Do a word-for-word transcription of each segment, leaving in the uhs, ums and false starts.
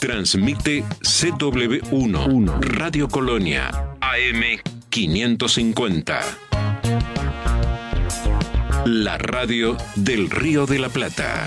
Transmite C W uno, Radio Colonia, A M quinientos cincuenta. La radio del Río de la Plata.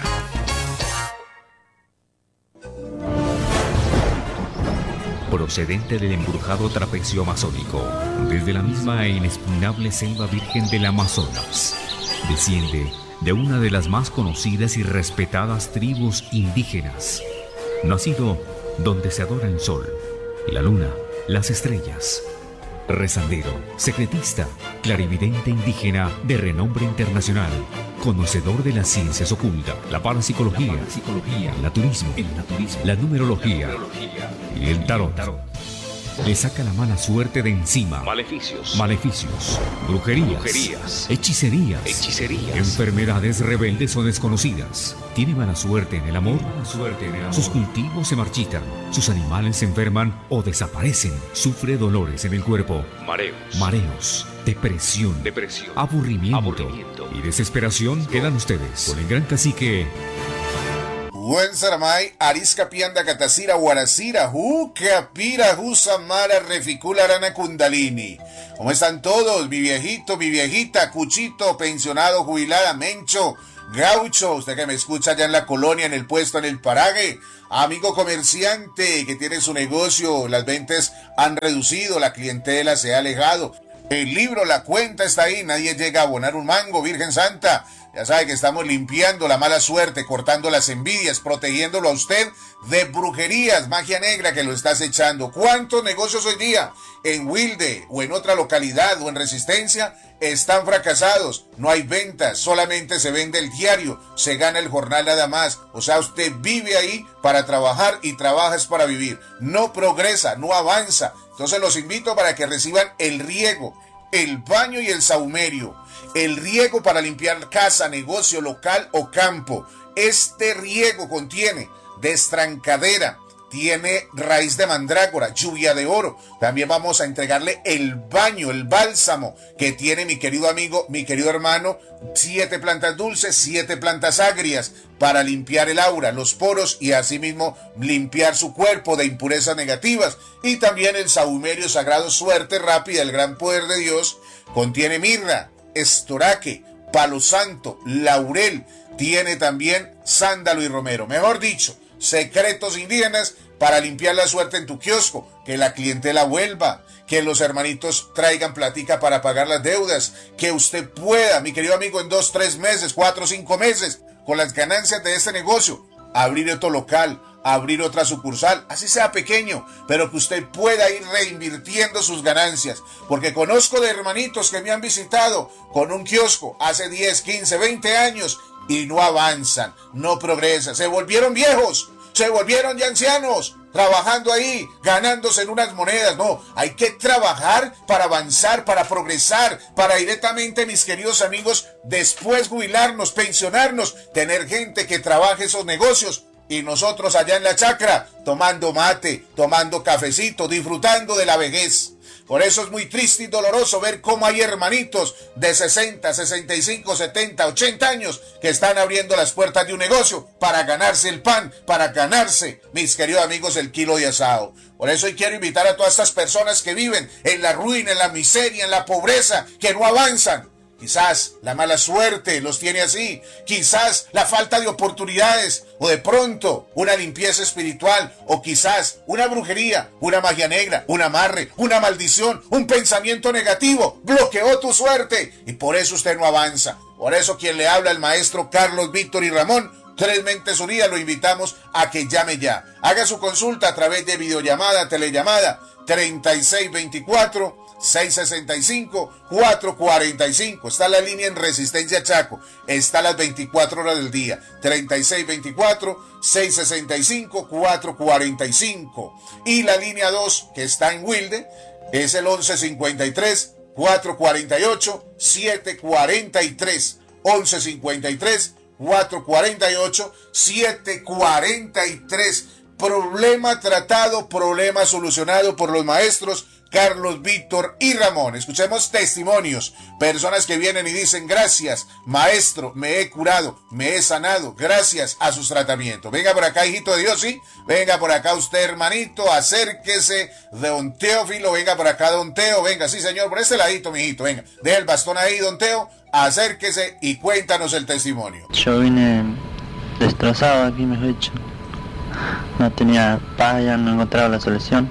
Procedente del embrujado trapecio amazónico, desde la misma e inexpugnable selva virgen del Amazonas, desciende de una de las más conocidas y respetadas tribus indígenas, nacido donde se adora el sol, la luna, las estrellas. Rezandero, secretista, clarividente indígena de renombre internacional, conocedor de las ciencias ocultas, la parapsicología, la parapsicología, el naturismo, el naturismo, la numerología, la numerología y el tarot. Le saca la mala suerte de encima. Maleficios. Maleficios. Brujerías. Brujerías. Hechicerías. Hechicerías. Enfermedades rebeldes o desconocidas. Tiene mala suerte en el amor. Mala suerte en el amor. Sus cultivos se marchitan. Sus animales se enferman o desaparecen. Sufre dolores en el cuerpo. Mareos. Mareos. Depresión. Depresión. Aburrimiento. Aburrimiento. Y desesperación. Quedan ustedes con el gran cacique Buen Saramay, Arisca Pianda Catacira, Guaracira, Jucapira, Jusamara, Reficula, Arana Kundalini. ¿Cómo están todos? Mi viejito, mi viejita, Cuchito, pensionado, jubilada, Mencho, Gaucho, usted que me escucha allá en la colonia, en el puesto, en el paraje. Amigo comerciante que tiene su negocio, las ventas han reducido, la clientela se ha alejado. El libro, la cuenta está ahí, nadie llega a abonar un mango, Virgen Santa. Ya sabe que estamos limpiando la mala suerte, cortando las envidias, protegiéndolo a usted de brujerías, magia negra que lo está acechando. ¿Cuántos negocios hoy día en Wilde o en otra localidad o en Resistencia están fracasados? No hay ventas, solamente se vende el diario, se gana el jornal nada más. O sea, usted vive ahí para trabajar y trabajas para vivir. No progresa, no avanza. Entonces los invito para que reciban el riego, el baño y el saumerio. El riego para limpiar casa, negocio, local o campo. Este riego contiene destrancadera, tiene raíz de mandrágora, lluvia de oro. También vamos a entregarle el baño, el bálsamo que tiene mi querido amigo, mi querido hermano. Siete plantas dulces, siete plantas agrias para limpiar el aura, los poros y asimismo limpiar su cuerpo de impurezas negativas. Y también el saumerio sagrado suerte rápida, el gran poder de Dios, contiene mirra, estoraque, palo santo, laurel, tiene también sándalo y romero. Mejor dicho, secretos indígenas para limpiar la suerte en tu kiosco, que la clientela vuelva, que los hermanitos traigan platica para pagar las deudas, que usted pueda, mi querido amigo, en dos, tres meses, cuatro, cinco meses, con las ganancias de este negocio, abrir otro local, abrir otra sucursal, así sea pequeño, pero que usted pueda ir reinvirtiendo sus ganancias, porque conozco de hermanitos que me han visitado con un kiosco hace diez, quince, veinte años y no avanzan, no progresan, se volvieron viejos, se volvieron ya ancianos, trabajando ahí, ganándose en unas monedas. No, hay que trabajar para avanzar, para progresar, para directamente, mis queridos amigos, después jubilarnos, pensionarnos, tener gente que trabaje esos negocios. Y nosotros allá en la chacra, tomando mate, tomando cafecito, disfrutando de la vejez. Por eso es muy triste y doloroso ver cómo hay hermanitos de sesenta, sesenta y cinco, setenta, ochenta años que están abriendo las puertas de un negocio para ganarse el pan, para ganarse, mis queridos amigos, el kilo de asado. Por eso hoy quiero invitar a todas estas personas que viven en la ruina, en la miseria, en la pobreza, que no avanzan. Quizás la mala suerte los tiene así, quizás la falta de oportunidades, o de pronto una limpieza espiritual, o quizás una brujería, una magia negra, un amarre, una maldición, un pensamiento negativo, bloqueó tu suerte, y por eso usted no avanza. Por eso quien le habla, el maestro Carlos Víctor y Ramón, Tres Mentes Unidas, lo invitamos a que llame ya. Haga su consulta a través de videollamada, telellamada, treinta y seis veinticuatro, seiscientos sesenta y cinco, cuatrocientos cuarenta y cinco. Está la línea en Resistencia Chaco. Está a las veinticuatro horas del día. treinta y seis veinticuatro, seiscientos sesenta y cinco, cuatrocientos cuarenta y cinco. Y la línea dos, que está en Wilde, es el once cincuenta y tres, cuatrocientos cuarenta y ocho, setecientos cuarenta y tres. once cincuenta y tres, cuatrocientos cuarenta y ocho, setecientos cuarenta y tres. Problema tratado, problema solucionado por los maestros Carlos, Víctor y Ramón. Escuchemos testimonios, personas que vienen y dicen gracias, maestro, me he curado, me he sanado, gracias a sus tratamientos. Venga por acá, hijito de Dios, sí, venga por acá usted, hermanito, acérquese de don Teófilo, venga por acá, don Teo, venga, sí señor, por este ladito, mijito, venga, deja el bastón ahí, don Teo, acérquese y cuéntanos el testimonio. Yo vine destrozado aquí, mejor dicho, no tenía paz, ya no encontraba la solución.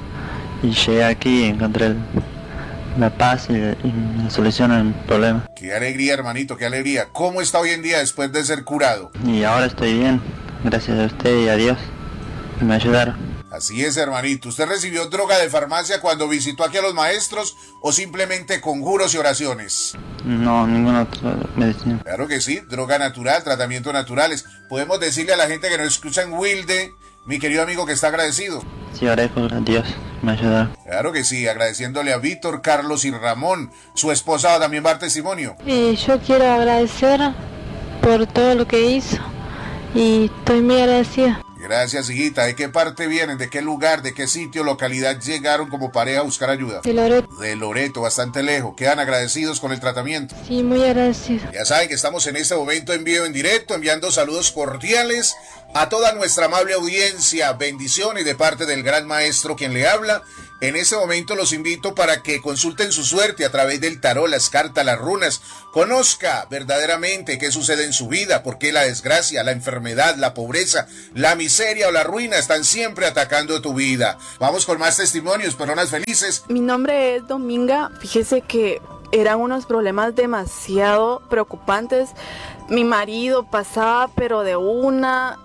Y llegué aquí y encontré el, la paz y, y la solución al problema. Qué alegría, hermanito, qué alegría. ¿Cómo está hoy en día después de ser curado? Y ahora estoy bien, gracias a usted y a Dios, que me ayudaron. Así es, hermanito. ¿Usted recibió droga de farmacia cuando visitó aquí a los maestros o simplemente conjuros y oraciones? No, ninguna otra medicina. Claro que sí, droga natural, tratamientos naturales. Podemos decirle a la gente que nos escucha en Wilde, mi querido amigo, que está agradecido. Sí, agradezco a Dios, me ayudaron. Claro que sí, agradeciéndole a Víctor, Carlos y Ramón. Su esposa también va a dar testimonio. Y yo quiero agradecer por todo lo que hizo y estoy muy agradecida. Gracias, hijita. ¿De qué parte vienen? ¿De qué lugar? ¿De qué sitio, localidad llegaron como pareja a buscar ayuda? De Loreto. De Loreto, bastante lejos. ¿Quedan agradecidos con el tratamiento? Sí, muy agradecido. Ya saben que estamos en este momento en vivo, en directo, enviando saludos cordiales a toda nuestra amable audiencia. Bendiciones de parte del gran maestro quien le habla. En este momento los invito para que consulten su suerte a través del tarot, las cartas, las runas. Conozca verdaderamente qué sucede en su vida, por qué la desgracia, la enfermedad, la pobreza, la miseria o la ruina están siempre atacando tu vida. Vamos con más testimonios, personas felices. Mi nombre es Dominga. Fíjese que eran unos problemas demasiado preocupantes. Mi marido pasaba pero de una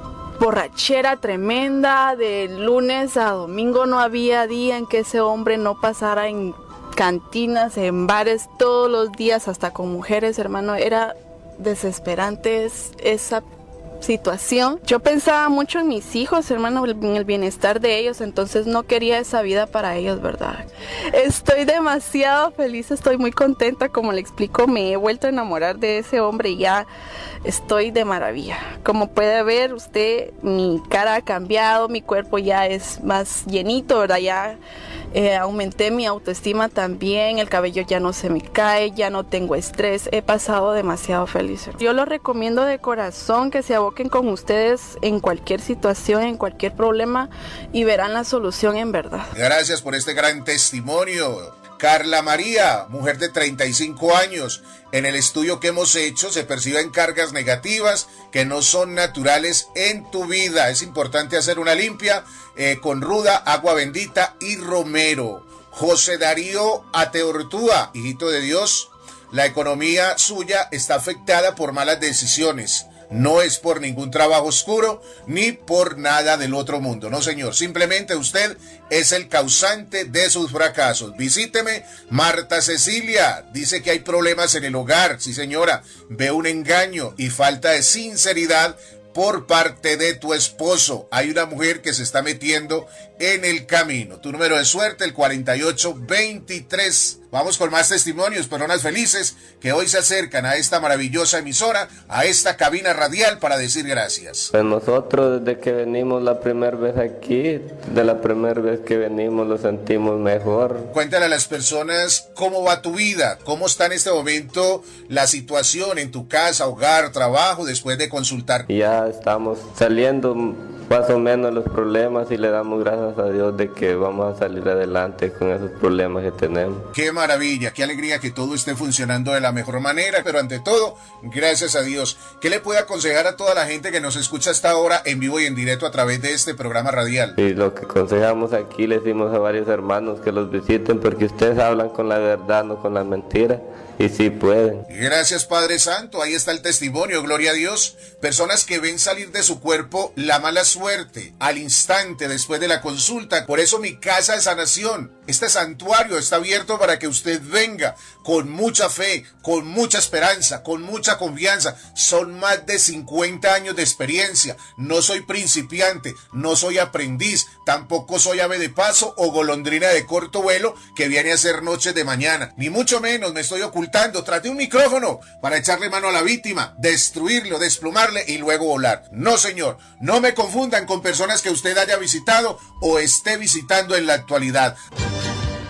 borrachera tremenda, de lunes a domingo no había día en que ese hombre no pasara en cantinas, en bares todos los días, hasta con mujeres, hermano. Era desesperante esa situación. Yo pensaba mucho en mis hijos, hermano, en el bienestar de ellos, entonces no quería esa vida para ellos, ¿verdad? Estoy demasiado feliz, estoy muy contenta, como le explico, me he vuelto a enamorar de ese hombre y ya estoy de maravilla. Como puede ver usted, mi cara ha cambiado, mi cuerpo ya es más llenito, ¿verdad? Ya eh, aumenté mi autoestima también, el cabello ya no se me cae, ya no tengo estrés, he pasado demasiado feliz. Yo lo recomiendo de corazón que se aboquen con ustedes en cualquier situación, en cualquier problema y verán la solución en verdad. Gracias por este gran testimonio. Carla María, mujer de treinta y cinco años. En el estudio que hemos hecho se perciben cargas negativas que no son naturales en tu vida. Es importante hacer una limpia eh, con ruda, agua bendita y romero. José Darío Ateortúa, hijito de Dios, la economía suya está afectada por malas decisiones. No es por ningún trabajo oscuro ni por nada del otro mundo. No, señor. Simplemente usted es el causante de sus fracasos. Visíteme. Marta Cecilia dice que hay problemas en el hogar. Sí, señora. Ve un engaño y falta de sinceridad por parte de tu esposo. Hay una mujer que se está metiendo en el camino. Tu número de suerte, el cuarenta y ocho veintitrés. Vamos con más testimonios, personas felices que hoy se acercan a esta maravillosa emisora, a esta cabina radial para decir gracias. Pues nosotros desde que venimos la primera vez aquí, de la primera vez que venimos lo sentimos mejor. Cuéntale a las personas cómo va tu vida, cómo está en este momento la situación en tu casa, hogar, trabajo, después de consultar. Ya estamos saliendo más o menos los problemas y le damos gracias a Dios de que vamos a salir adelante con esos problemas que tenemos. Qué maravilla, qué alegría que todo esté funcionando de la mejor manera, pero ante todo, gracias a Dios. ¿Qué le puede aconsejar a toda la gente que nos escucha hasta ahora en vivo y en directo a través de este programa radial? Y lo que aconsejamos aquí, le decimos a varios hermanos que los visiten porque ustedes hablan con la verdad, no con la mentira. Y sí pueden. Gracias, Padre Santo. Ahí está el testimonio, gloria a Dios. Personas que ven salir de su cuerpo la mala suerte al instante después de la consulta. Por eso mi casa de sanación, este santuario está abierto para que usted venga con mucha fe, con mucha esperanza, con mucha confianza. Son más de cincuenta años de experiencia. No soy principiante, no soy aprendiz, tampoco soy ave de paso o golondrina de corto vuelo que viene a hacer noches de mañana. Ni mucho menos me estoy ocultando. Trate un micrófono para echarle mano a la víctima, destruirlo, desplumarle y luego volar. No, señor, no me confundan con personas que usted haya visitado o esté visitando en la actualidad.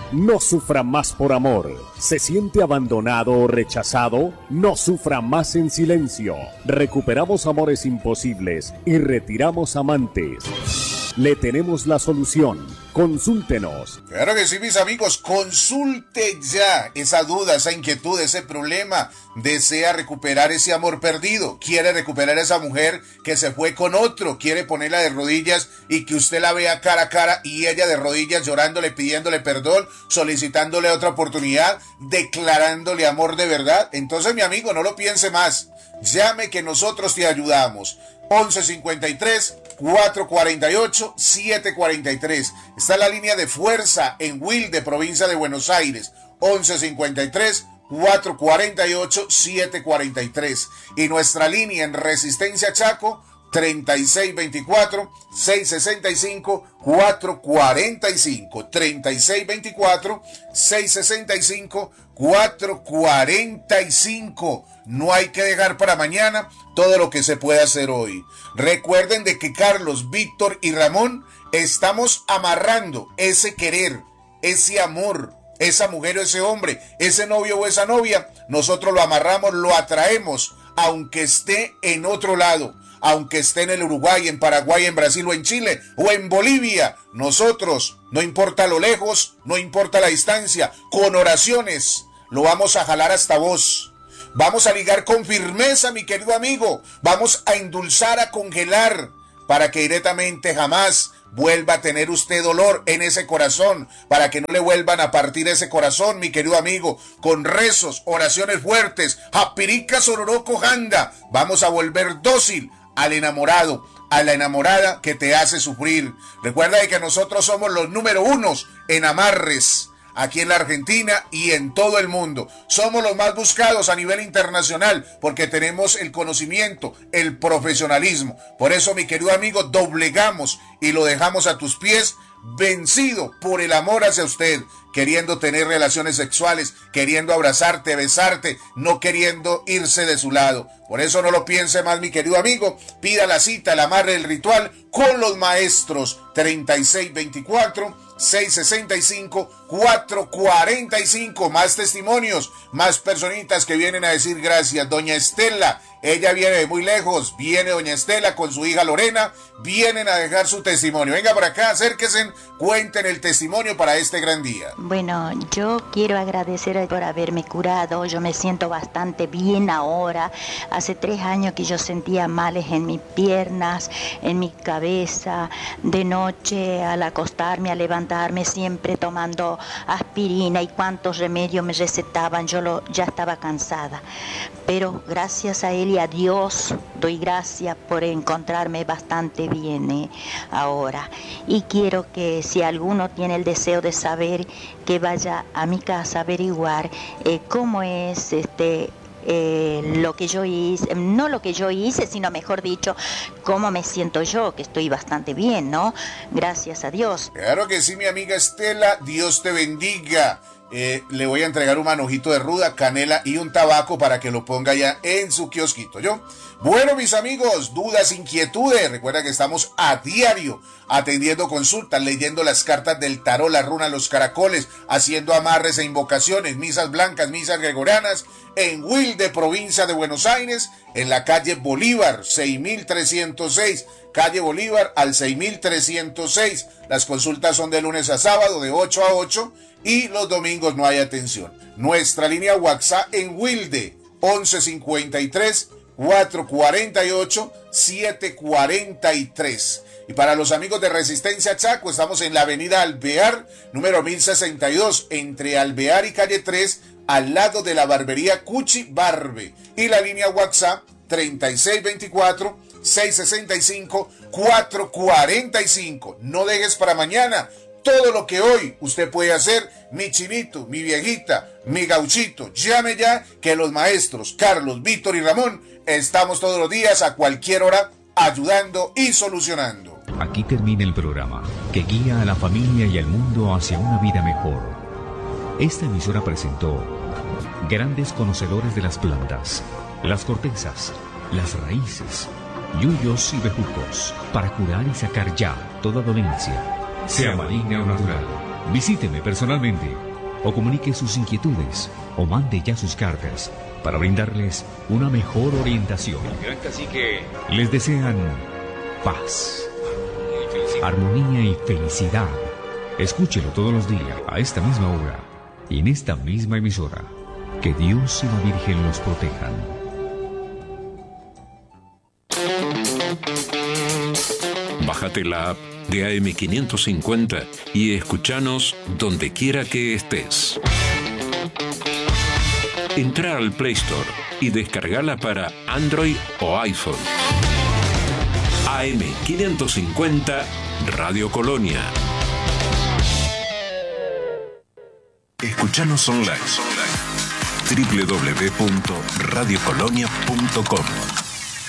No sufra más por amor. ¿Se siente abandonado o rechazado? No sufra más en silencio. Recuperamos amores imposibles y retiramos amantes. Le tenemos la solución. Consúltenos. Claro que sí, mis amigos, consulte ya esa duda, esa inquietud, ese problema. Desea recuperar ese amor perdido, quiere recuperar a esa mujer que se fue con otro, quiere ponerla de rodillas y que usted la vea cara a cara y ella de rodillas llorándole, pidiéndole perdón, solicitándole otra oportunidad, declarándole amor de verdad. Entonces, mi amigo, no lo piense más. Llame que nosotros te ayudamos. once cincuenta y tres, cuatrocientos cuarenta y ocho, setecientos cuarenta y tres. Está la línea de fuerza en Wilde, provincia de Buenos Aires. once cincuenta y tres, cuatrocientos cuarenta y ocho, setecientos cuarenta y tres. Y nuestra línea en Resistencia Chaco, treinta y seis veinticuatro, seiscientos sesenta y cinco, cuatrocientos cuarenta y cinco. treinta y seis veinticuatro, seiscientos sesenta y cinco, cuatrocientos cuarenta y cinco. No hay que dejar para mañana todo lo que se puede hacer hoy. Recuerden de que Carlos, Víctor y Ramón estamos amarrando ese querer, ese amor, esa mujer o ese hombre, ese novio o esa novia. Nosotros lo amarramos, lo atraemos, aunque esté en otro lado, aunque esté en el Uruguay, en Paraguay, en Brasil o en Chile o en Bolivia. Nosotros, no importa lo lejos, no importa la distancia, con oraciones lo vamos a jalar hasta vos. Vamos a ligar con firmeza, mi querido amigo. Vamos a endulzar, a congelar, para que directamente jamás vuelva a tener usted dolor en ese corazón, para que no le vuelvan a partir ese corazón, mi querido amigo, con rezos, oraciones fuertes, japirica sororoco janda. Vamos a volver dócil al enamorado, a la enamorada que te hace sufrir. Recuerda que nosotros somos los número unos en amarres, aquí en la Argentina y en todo el mundo. Somos los más buscados a nivel internacional porque tenemos el conocimiento, el profesionalismo. Por eso, mi querido amigo, doblegamos y lo dejamos a tus pies, vencido por el amor hacia usted, queriendo tener relaciones sexuales, queriendo abrazarte, besarte, no queriendo irse de su lado. Por eso no lo piense más, mi querido amigo. Pida la cita, el amarre, el ritual con los maestros. treinta y seis veinticuatro, seiscientos sesenta y cinco, cuatrocientos cuarenta y cinco. Más testimonios, más personitas que vienen a decir gracias. Doña Estela, ella viene de muy lejos. Viene doña Estela con su hija Lorena. Vienen a dejar su testimonio. Venga por acá, acérquense, cuenten el testimonio para este gran día. Bueno, yo quiero agradecer por haberme curado. Yo me siento bastante bien ahora. Hace tres años que yo sentía males en mis piernas, en mi cabeza. De noche, al acostarme, al levantarme, siempre tomando aspirina y cuántos remedios me recetaban. Yo lo, ya estaba cansada. Pero gracias a él y a Dios doy gracias por encontrarme bastante bien eh, ahora. Y quiero que si alguno tiene el deseo de saber, que vaya a mi casa a averiguar eh, cómo es este eh, lo que yo hice, no lo que yo hice, sino mejor dicho, cómo me siento yo, que estoy bastante bien, ¿no? Gracias a Dios. Claro que sí, mi amiga Estela, Dios te bendiga. Eh, le voy a entregar un manojito de ruda, canela y un tabaco para que lo ponga ya en su kiosquito, ¿yo? Bueno, mis amigos, dudas, inquietudes, recuerda que estamos a diario atendiendo consultas, leyendo las cartas del tarot, la runa, los caracoles, haciendo amarres e invocaciones, misas blancas, misas gregorianas, en Wilde, provincia de Buenos Aires, en la calle Bolívar, seis mil trescientos seis, calle Bolívar al seis mil trescientos seis. Las consultas son de lunes a sábado, de ocho a ocho, y los domingos no hay atención. Nuestra línea WhatsApp en Wilde, once cincuenta y tres, cuatrocientos cuarenta y ocho, setecientos cuarenta y tres. Y para los amigos de Resistencia Chaco, estamos en la avenida Alvear, número mil sesenta y dos, entre Alvear y calle tres, al lado de la barbería Cuchi Barbe. Y la línea WhatsApp, treinta y seis veinticuatro, seiscientos sesenta y cinco, cuatrocientos cuarenta y cinco. No dejes para mañana todo lo que hoy usted puede hacer, mi chinito, mi viejita, mi gauchito. Llame ya que los maestros Carlos, Víctor y Ramón estamos todos los días a cualquier hora ayudando y solucionando. Aquí termina el programa que guía a la familia y al mundo hacia una vida mejor. Esta emisora presentó grandes conocedores de las plantas, las cortezas, las raíces, yuyos y bejucos, para curar y sacar ya toda dolencia, sea maligna o natural. Visíteme personalmente o comunique sus inquietudes o mande ya sus cartas para brindarles una mejor orientación. Así que Les desean paz, armonía y felicidad. Escúchelo todos los días a esta misma hora y en esta misma emisora. Que Dios y la Virgen los protejan. bájate la app de A M quinientos cincuenta y escúchanos donde quiera que estés. Entra al Play Store y descargala para Android o iPhone. A M quinientos cincuenta Radio Colonia. Escuchanos online. doble u doble u doble u punto radio colonia punto com